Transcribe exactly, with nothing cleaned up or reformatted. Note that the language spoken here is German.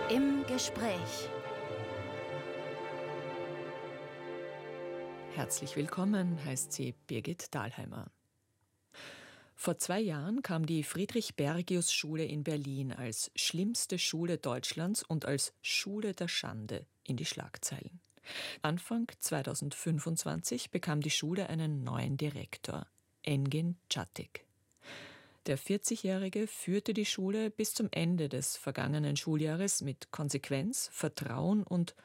Im Gespräch. Herzlich willkommen, heißt sie Birgit Dahlheimer. Vor zwei Jahren kam die Friedrich-Bergius-Schule in Berlin als schlimmste Schule Deutschlands und als Schule der Schande in die Schlagzeilen. Anfang zweitausendfünfundzwanzig bekam die Schule einen neuen Direktor, Engin Çatik. Der vierzigjährige führte die Schule bis zum Ende des vergangenen Schuljahres mit Konsequenz, Vertrauen und